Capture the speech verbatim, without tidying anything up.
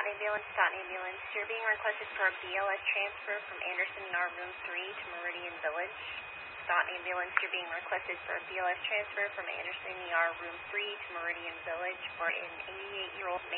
Ambulance, Staunton Ambulance. You're being requested for a B L S transfer from Anderson E R Room three to Meridian Village. Staunton Ambulance, you're being requested for a B L S transfer from Anderson E R Room three to Meridian Village for an eighty-eight-year-old man.